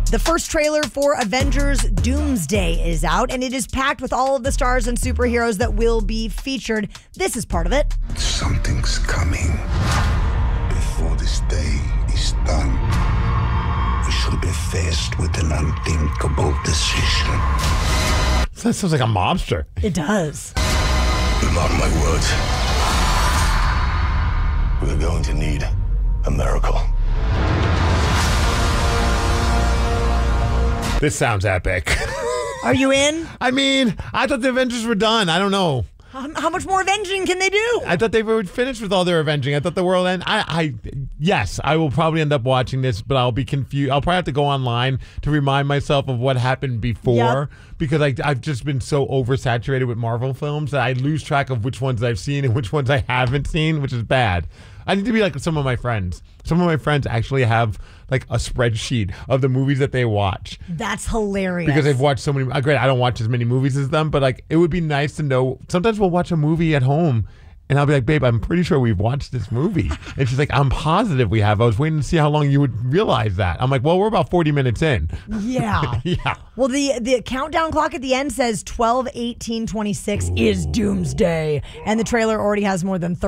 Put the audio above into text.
The first trailer for Avengers Doomsday is out, and it is packed with all of the stars and superheroes that will be featured. This is part of it. Something's coming. Before this day is done, we shall be faced with an unthinkable decision. That sounds like a mobster. It does. Mark my words. We're going to need a miracle. This sounds epic. Are you in? I mean, I thought the Avengers were done. I don't know. How much more avenging can they do? I thought they were finished with all their avenging. I thought the world end. Yes, I will probably end up watching this, but I'll be confused. I'll probably have to go online to remind myself of what happened before because I've just been so oversaturated with Marvel films that I lose track of which ones I've seen and which ones I haven't seen, which is bad. I need to be like some of my friends. Some of my friends actually have like a spreadsheet of the movies that they watch. That's hilarious. Because they've watched so many. Great, I don't watch as many movies as them, but like it would be nice to know. Sometimes we'll watch a movie at home, and I'll be like, "Babe, I'm pretty sure we've watched this movie." And she's like, "I'm positive we have." I was waiting to see how long you would realize that. I'm like, "Well, we're about 40 minutes in." Yeah. Yeah. Well, the countdown clock at the end says 12/18/26 is Doomsday, and the trailer already has more than